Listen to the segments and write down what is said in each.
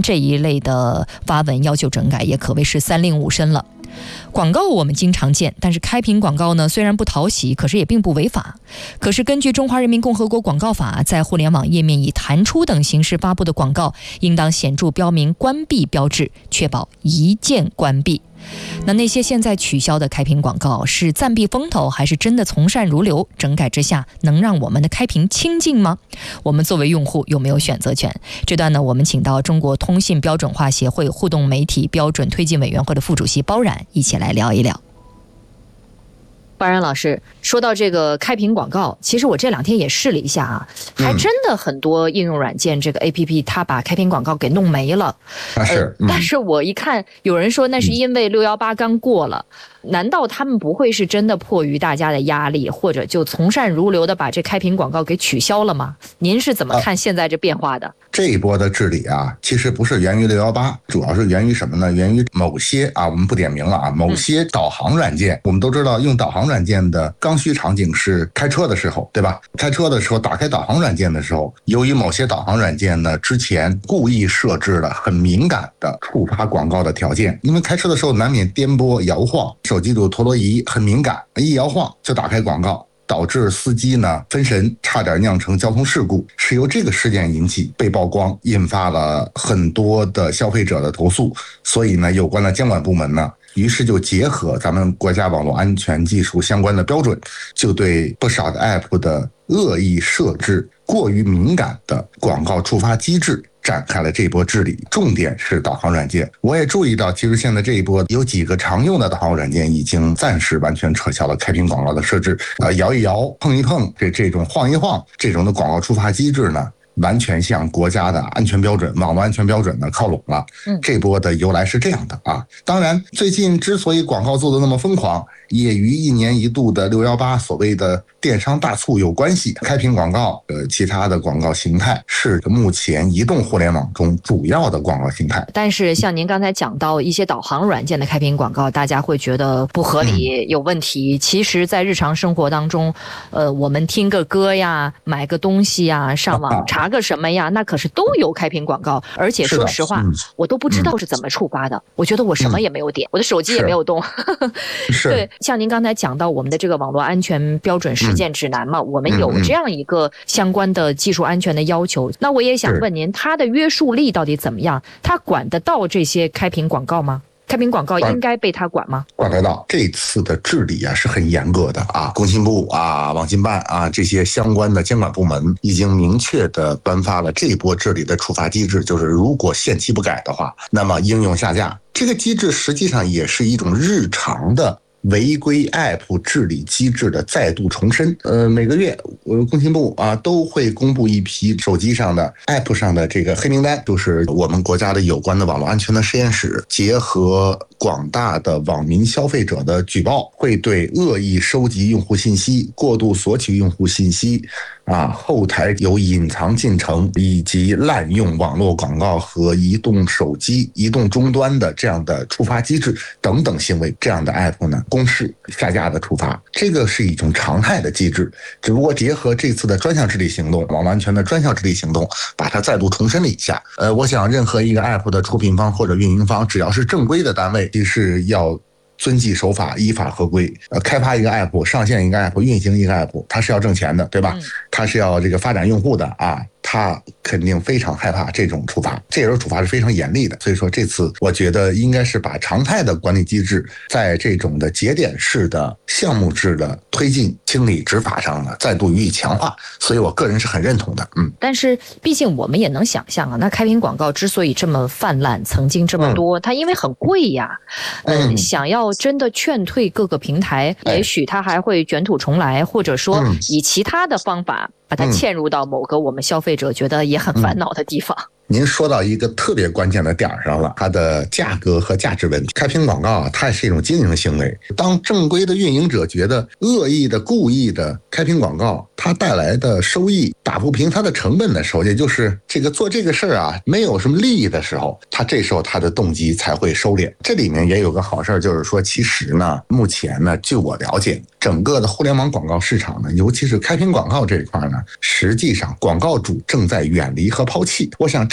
这一类的发文要求整改也可谓是三令五申了。广告我们经常见，但是开屏广告呢，虽然不讨喜，可是也并不违法。可是根据《中华人民共和国广告法》，在互联网页面以弹出等形式发布的广告，应当显著标明关闭标志，确保一键关闭。那些现在取消的开屏广告是暂避风头，还是真的从善如流？整改之下能让我们的开屏清净吗？我们作为用户有没有选择权？这段呢，我们请到中国通信标准化协会互动媒体标准推进委员会的副主席包冉一起来聊一聊。包冉老师，说到这个开屏广告，其实我这2天也试了一下啊，还真的很多应用软件这个 APP 它把开屏广告给弄没了。但是我一看有人说那是因为618刚过了，难道他们不会是真的迫于大家的压力，或者就从善如流的把这开屏广告给取消了吗？您是怎么看现在这变化的？ 这一波的治理啊，其实不是源于618，主要是源于什么呢？源于某些我们不点名了啊，某些导航软件。我们都知道，用导航软件的刚需场景是开车的时候，对吧？开车的时候打开导航软件的时候，由于某些导航软件呢之前故意设置了很敏感的触发广告的条件，因为开车的时候难免颠簸摇晃，手机的陀螺仪很敏感，一摇晃就打开广告，导致司机呢分神，差点酿成交通事故，是由这个事件引起被曝光，引发了很多的消费者的投诉。所以呢，有关的监管部门呢，于是就结合咱们国家网络安全技术相关的标准，就对不少的 app 的恶意设置过于敏感的广告触发机制展开了这一波治理，重点是导航软件。我也注意到，其实现在这一波有几个常用的导航软件已经暂时完全撤销了开屏广告的设置，摇一摇、碰一碰，这种晃一晃这种的广告触发机制呢，完全向国家的安全标准、网络安全标准呢靠拢了。这波的由来是这样的啊。当然，最近之所以广告做得那么疯狂，也与1年1度的618所谓的电商大促有关系。开屏广告其他的广告形态是目前移动互联网中主要的广告形态。 但是像您刚才讲到一些导航软件的开屏广告，大家会觉得不合理、有问题。其实在日常生活当中，我们听个歌呀，买个东西呀，上网查个什么呀，那可是都有开屏广告。而且说实话，我都不知道是怎么触发的。我觉得我什么也没有点，我的手机也没有动。对，像您刚才讲到我们的这个网络安全标准实践指南嘛，我们有这样一个相关的技术安全的要求。那我也想问您，它的约束力到底怎么样？它管得到这些开屏广告吗？开屏广告应该被它管吗？ 管得到。这次的治理是很严格的啊，工信部网信办这些相关的监管部门已经明确的颁发了这一波治理的处罚机制，就是如果限期不改的话，那么应用下架。这个机制实际上也是一种日常的违规 app 治理机制的再度重申。每个月工信部都会公布一批手机上的 app 上的这个黑名单，就是我们国家的有关的网络安全的实验室结合广大的网民消费者的举报，会对恶意收集用户信息、过度索取用户信息后台有隐藏进程以及滥用网络广告和移动手机、移动终端的这样的触发机制等等行为，这样的 app 呢公示下架的处罚。这个是一种常态的机制，只不过结合这次的专项治理行动，网络安全的专项治理行动，把它再度重申了一下。我想任何一个 app 的出品方或者运营方，只要是正规的单位，其实要遵纪守法，依法合规。开发一个 app， 上线一个 app， 运行一个 app， 它是要挣钱的，对吧？它是要这个发展用户的他肯定非常害怕这种处罚，这种处罚是非常严厉的。所以说这次我觉得应该是把常态的管理机制在这种的节点式的项目制的推进清理执法上呢再度予以强化，所以我个人是很认同的。 但是毕竟我们也能想象那开屏广告之所以这么泛滥，曾经这么多，它因为很贵呀。想要真的劝退各个平台，也许它还会卷土重来，或者说以其他的方法把它嵌入到某个我们消费者觉得也很烦恼的地方。 您说到一个特别关键的点上了，它的价格和价值问题。开屏广告它是一种经营行为，当正规的运营者觉得恶意的、故意的开屏广告它带来的收益打不平它的成本的时候，也就是这个做这个事儿没有什么利益的时候，这时候它的动机才会收敛。这里面也有个好事，就是说其实呢，目前呢，据我了解，整个的互联网广告市场呢，尤其是开屏广告这一块呢，实际上广告主正在远离和抛弃。我想这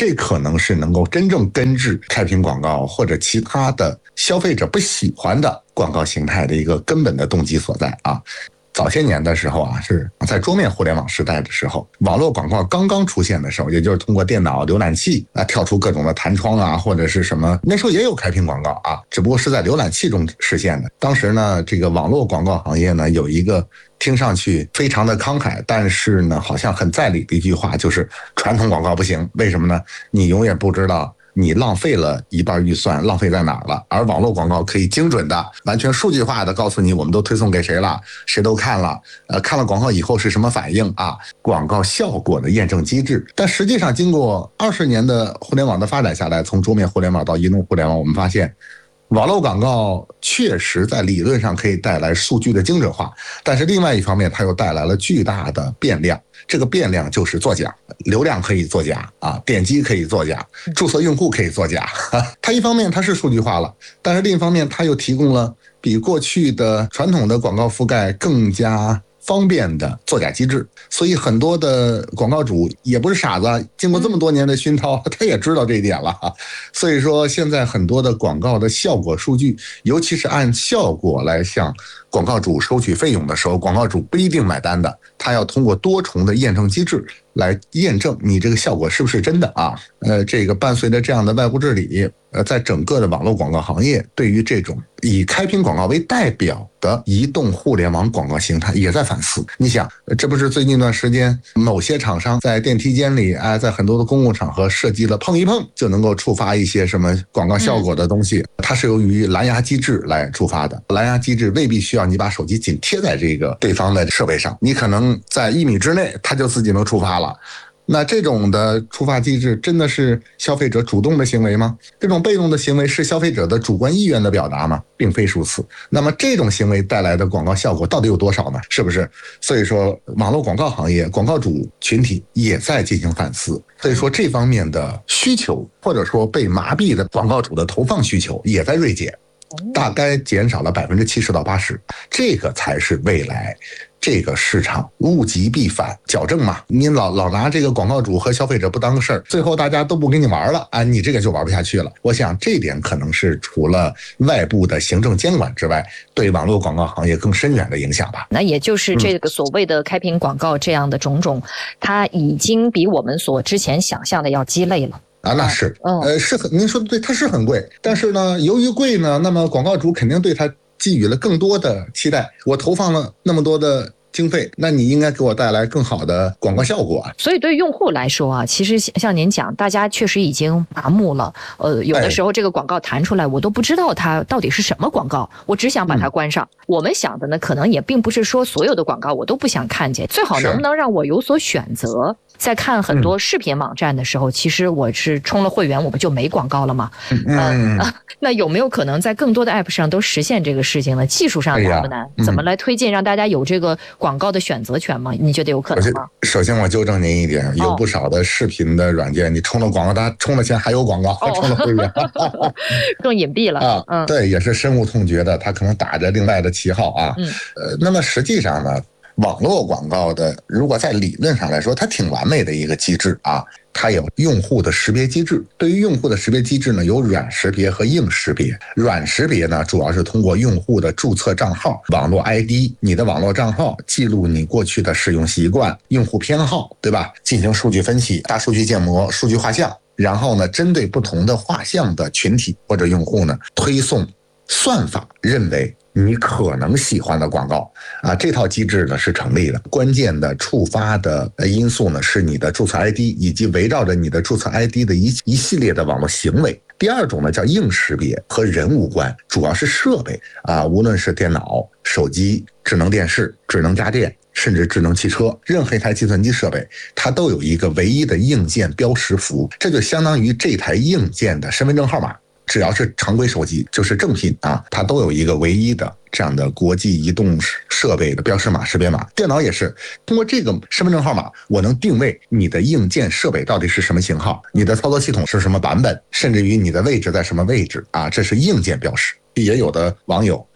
这可能是能够真正根治开屏广告或者其他的消费者不喜欢的广告形态的一个根本的动机所在啊。早些年的时候啊，是在桌面互联网时代的时候，网络广告刚刚出现的时候，也就是通过电脑浏览器啊跳出各种的弹窗啊，或者是什么，那时候也有开屏广告啊，只不过是在浏览器中实现的。当时呢，这个网络广告行业呢有一个听上去非常的慷慨，但是呢好像很在理的一句话，就是传统广告不行。为什么呢？你永远不知道你浪费了一半预算，浪费在哪儿了？而网络广告可以精准的、完全数据化的告诉你，我们都推送给谁了，谁都看了，看了广告以后是什么反应啊？广告效果的验证机制。但实际上，经过20年的互联网的发展下来，从桌面互联网到移动互联网，我们发现，网络广告确实在理论上可以带来数据的精准化，但是另外一方面，它又带来了巨大的变量。这个变量就是作假，流量可以作假啊，点击可以作假，注册用户可以作假。它一方面它是数据化了，但是另一方面它又提供了比过去的传统的广告覆盖更加方便的作假机制。所以很多的广告主也不是傻子，经过这么多年的熏陶，他也知道这一点了。所以说现在很多的广告的效果数据，尤其是按效果来向广告主收取费用的时候，广告主不一定买单的，他要通过多重的验证机制来验证你这个效果是不是真的啊。这个伴随着这样的外部治理，在整个的网络广告行业，对于这种以开屏广告为代表的移动互联网广告形态也在反思。你想，这不是最近一段时间某些厂商在电梯间里，在很多的公共场合设计了碰一碰就能够触发一些什么广告效果的东西，它是由于蓝牙机制来触发的。蓝牙机制未必需要你把手机紧贴在这个对方的设备上，你可能在1米之内它就自己能触发了。那这种的触发机制真的是消费者主动的行为吗？这种被动的行为是消费者的主观意愿的表达吗？并非如此。那么这种行为带来的广告效果到底有多少呢？是不是？所以说网络广告行业广告主群体也在进行反思。所以说这方面的需求，或者说被麻痹的广告主的投放需求也在锐减，大概减少了70%到80%，这个才是未来这个市场物极必反，矫正嘛。你老拿这个广告主和消费者不当个事儿，最后大家都不跟你玩了啊，你这个就玩不下去了。我想这点可能是除了外部的行政监管之外，对网络广告行业更深远的影响吧。 那也就是这个所谓的开屏广告这样的种种，它已经比我们所之前想象的要鸡肋了。 啊，那是，是很，您说的对，它是很贵，但是呢，由于贵呢，那么广告主肯定对它寄予了更多的期待。我投放了那么多的经费，那你应该给我带来更好的广告效果。 所以对于用户来说啊，其实像您讲，大家确实已经麻木了。有的时候这个广告弹出来，我都不知道它到底是什么广告，我只想把它关上。我们想的呢，可能也并不是说所有的广告我都不想看见，最好能不能让我有所选择。在看很多视频网站的时候，其实我是充了会员，我不就没广告了吗？那有没有可能在更多的 app 上都实现这个事情呢？技术上难不难？怎么来推进让大家有这个广告的选择权吗？你觉得有可能吗？ 首先我纠正您一点，有不少的视频的软件，你充了广告，它充了钱还有广告，充了会员， 更隐蔽了啊。对，也是深恶痛绝的，它可能打着另外的旗号啊。那么实际上呢？网络广告的，如果在理论上来说，它挺完美的一个机制啊，它有用户的识别机制。对于用户的识别机制呢，有软识别和硬识别。软识别呢，主要是通过用户的注册账号、网络 ID、你的网络账号，记录你过去的使用习惯、用户偏好，对吧？进行数据分析、大数据建模、数据画像，然后呢，针对不同的画像的群体或者用户呢，推送算法认为你可能喜欢的广告啊，这套机制呢是成立的。关键的触发的因素呢是你的注册 ID 以及围绕着你的注册 ID 的一系列的网络行为。第二种呢叫硬识别，和人无关，主要是设备啊，无论是电脑、手机、智能电视、智能家电，甚至智能汽车，任何一台计算机设备，它都有一个唯一的硬件标识符，这就相当于这台硬件的身份证号码。只要是常规手机，就是正品啊，它都有一个唯一的这样的国际移动设备的标识码、识别码。电脑也是通过这个身份证号码，我能定位你的硬件设备到底是什么型号，你的操作系统是什么版本，甚至于你的位置在什么位置啊，这是硬件标识。也有的网友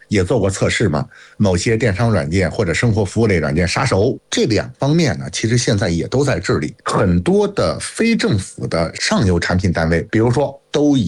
也做过测试嘛，某些电商软件或者生活服务类软件杀熟，这两方面呢，其实现在也都在治理。很多的非政府的上游产品单位，比如说都已